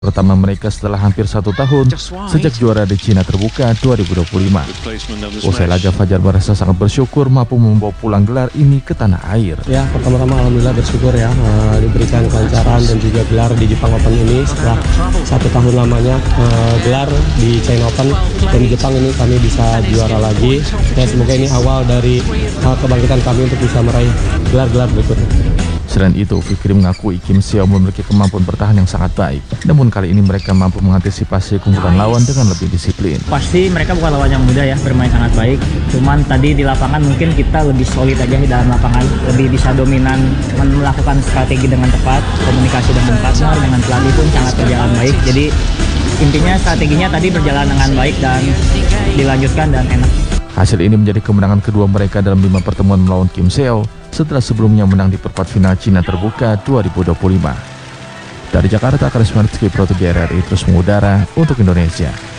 pertama mereka setelah hampir 1 tahun sejak juara di Cina Terbuka 2025. Usai laga, Fajar merasa sangat bersyukur mampu membawa pulang gelar ini ke tanah air. Ya, pertama-tama alhamdulillah bersyukur ya diberikan kelancaran dan juga gelar di Jepang Open ini setelah 1 tahun lamanya gelar di China Open, dan di Jepang ini kami bisa juara lagi. Ya, semoga ini awal dari kebangkitan kami untuk bisa meraih gelar-gelar berikutnya. Selain itu, Fikri mengakui Kim Seo memiliki kemampuan bertahan yang sangat baik. Namun kali ini mereka mampu mengantisipasi keunggulan lawan dengan lebih disiplin. Pasti mereka bukan lawan yang mudah ya, bermain sangat baik. Cuman tadi di lapangan mungkin kita lebih solid aja di dalam lapangan, lebih bisa dominan, melakukan strategi dengan tepat, komunikasi dengan partner, dengan pelatih pun sangat berjalan baik. Jadi intinya strateginya tadi berjalan dengan baik dan dilanjutkan dan enak. Hasil ini menjadi kemenangan kedua mereka dalam 5 pertemuan melawan Kim Seo setelah sebelumnya menang di perempat final Cina Terbuka 2025. Dari Jakarta, Karisma Rizky, Pro 3 RRI terus mengudara untuk Indonesia.